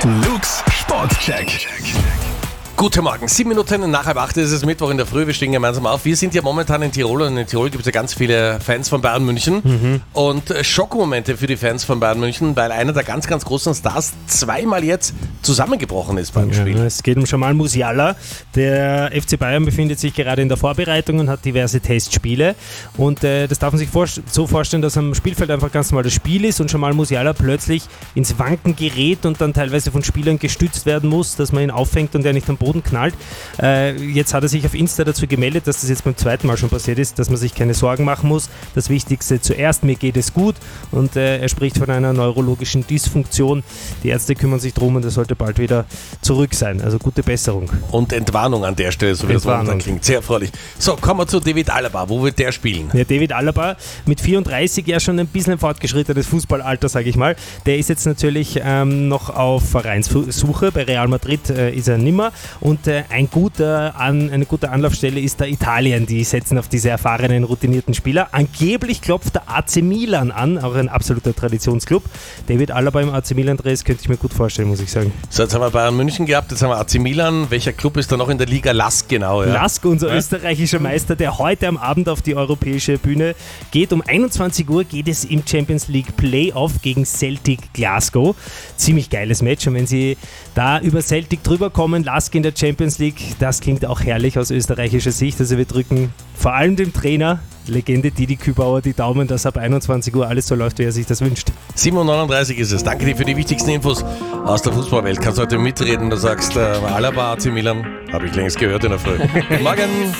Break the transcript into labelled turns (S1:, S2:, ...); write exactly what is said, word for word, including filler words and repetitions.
S1: Luke's Sportcheck.
S2: Guten Morgen, sieben Minuten nach halb acht ist es Mittwoch in der Früh, wir stehen gemeinsam auf. Wir sind ja momentan in Tirol und in Tirol gibt es ja ganz viele Fans von Bayern München mhm. und Schockmomente für die Fans von Bayern München, weil einer der ganz, ganz großen Stars zweimal jetzt zusammengebrochen ist beim
S3: ja,
S2: Spiel.
S3: Es geht um Jamal Musiala. Der F C Bayern befindet sich gerade in der Vorbereitung und hat diverse Testspiele und äh, das darf man sich vor- so vorstellen, dass am Spielfeld einfach ganz normal das Spiel ist und Jamal Musiala plötzlich ins Wanken gerät und dann teilweise von Spielern gestützt werden muss, dass man ihn auffängt und er nicht am Boden knallt. Äh, jetzt hat er sich auf Insta dazu gemeldet, dass das jetzt beim zweiten Mal schon passiert ist, dass man sich keine Sorgen machen muss. Das Wichtigste zuerst, mir geht es gut und äh, er spricht von einer neurologischen Dysfunktion. Die Ärzte kümmern sich drum und er sollte bald wieder zurück sein. Also gute Besserung.
S2: Und Entwarnung an der Stelle, so wie das Wort klingt. Sehr erfreulich. So, kommen wir zu David Alaba. Wo wird der spielen?
S3: Ja, David Alaba mit vierunddreißig, ja schon ein bisschen fortgeschrittenes Fußballalter, sage ich mal. Der ist jetzt natürlich ähm, noch auf Vereinssuche. Bei Real Madrid äh, ist er nimmer. Und äh, ein guter An, eine gute Anlaufstelle ist der Italien. Die setzen auf diese erfahrenen, routinierten Spieler. Angeblich klopft der A C Milan an, auch ein absoluter Traditionsclub. David Alaba im A C Milan-Dress könnte ich mir gut vorstellen, muss ich sagen.
S2: So, jetzt haben wir Bayern München gehabt, jetzt haben wir A C Milan. Welcher Club ist da noch in der Liga? Lask, genau. Ja.
S3: Lask, unser
S2: ja.
S3: österreichischer Meister, der heute am Abend auf die europäische Bühne geht. Um einundzwanzig Uhr geht es im Champions League Playoff gegen Celtic Glasgow. Ziemlich geiles Match. Und wenn sie da über Celtic drüber kommen, Lask in der Champions League, das klingt auch herrlich aus österreichischer Sicht. Also wir drücken vor allem dem Trainer, Legende Didi Kübauer, die Daumen, dass ab einundzwanzig Uhr alles so läuft, wie er sich das wünscht.
S2: sieben Uhr neununddreißig ist es. Danke dir für die wichtigsten Infos aus der Fußballwelt. Kannst heute mitreden, du sagst, äh, Alaba, A C Milan, habe ich längst gehört in der Früh. Morgen.